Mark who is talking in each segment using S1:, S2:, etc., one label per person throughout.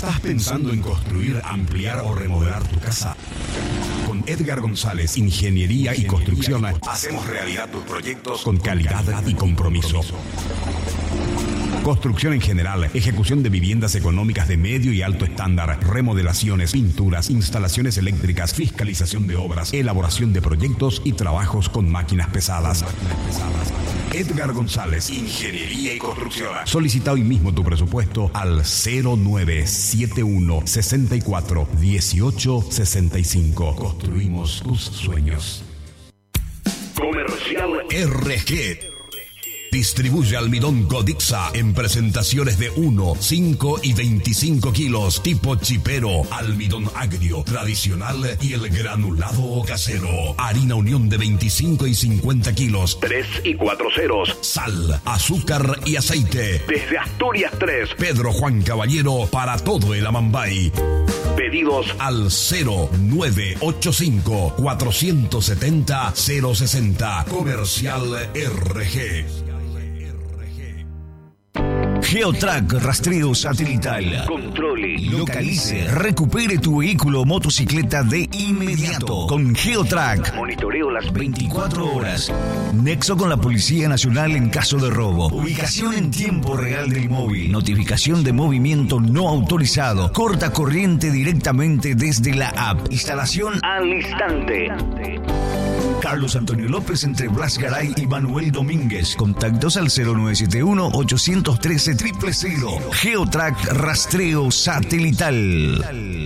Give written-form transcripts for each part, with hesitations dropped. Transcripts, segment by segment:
S1: ¿Estás pensando en construir, ampliar o remodelar tu casa? Con Edgar González, Ingeniería y Construcción, hacemos realidad tus proyectos con calidad y compromiso. Construcción en general, ejecución de viviendas económicas de medio y alto estándar, remodelaciones, pinturas, instalaciones eléctricas, fiscalización de obras, elaboración de proyectos y trabajos con máquinas pesadas. Edgar González, Ingeniería y Construcción. Solicita hoy mismo tu presupuesto al 0971 64 18 65. Construimos tus sueños.
S2: Comercial
S1: RG. Distribuye almidón Godixa en presentaciones de 1, 5 y 25 kilos, tipo chipero, almidón agrio, tradicional y el granulado casero. Harina Unión de 25 y 50 kilos.
S2: 3 y 4 ceros.
S1: Sal, azúcar y aceite.
S2: Desde Asturias 3.
S1: Pedro Juan Caballero para todo el Amambay.
S2: Pedidos
S1: al 0985 470 060. Comercial RG.
S3: Geotrack rastreo satelital.
S2: Controle,
S3: localice, recupere tu vehículo o motocicleta de inmediato con Geotrack.
S2: Monitoreo las
S3: 24 horas. Nexo con la Policía Nacional en caso de robo. Ubicación en tiempo real del móvil. Notificación de movimiento no autorizado. Corta corriente directamente desde la app. Instalación
S2: al instante.
S3: Carlos Antonio López entre Blas Garay y Manuel Domínguez. Contactos al 0971-813-000. Geotrack rastreo satelital.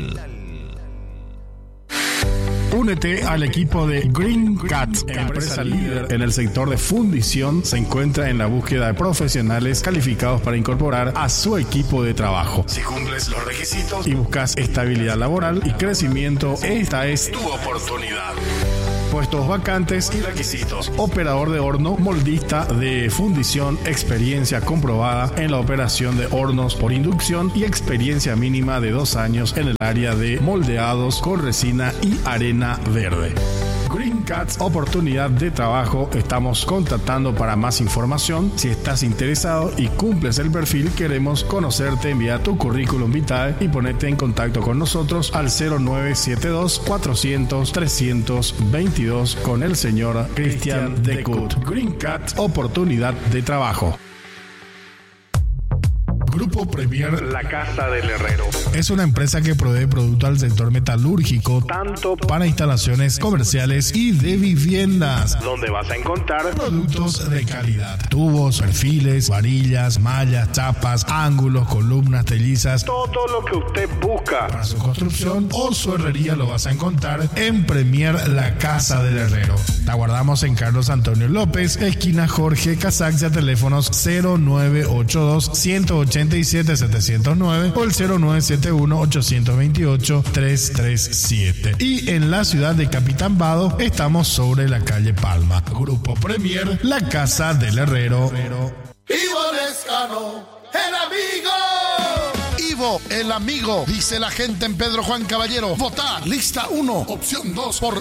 S4: Únete al equipo de Green Cat, empresa líder en el sector de fundición. Se encuentra en la búsqueda de profesionales calificados para incorporar a su equipo de trabajo. Si cumples los requisitos y buscas estabilidad laboral y crecimiento, esta es tu oportunidad. Puestos vacantes y requisitos: operador de horno, moldista de fundición, experiencia comprobada en la operación de hornos por inducción y experiencia mínima de 2 años en el área de moldeados con resina y arena verde. Green Cats, oportunidad de trabajo. Estamos contactando para más información. Si estás interesado y cumples el perfil, queremos conocerte. Envía tu currículum vitae y ponete en contacto con nosotros al 0972 400 322 con el señor Cristian Decut. Green Cats, oportunidad de trabajo. Grupo Premier, la Casa del Herrero. Es una empresa que provee productos al sector metalúrgico, tanto para instalaciones comerciales y de viviendas, donde vas a encontrar productos de calidad: tubos, perfiles, varillas, mallas, chapas, ángulos, columnas, tellizas, todo lo que usted busca para su construcción o su herrería lo vas a encontrar en Premier, la Casa del Herrero. Te aguardamos en Carlos Antonio López, esquina Jorge Casaxia, teléfonos 0982 187 709 o el 0971 828 337. Y en la ciudad de Capitán Vado estamos sobre la calle Palma. Grupo Premier, la Casa del Herrero.
S5: Ivo Lescano, el amigo. Ivo, el amigo, dice la gente en Pedro Juan Caballero. Votar lista 1, opción 2 por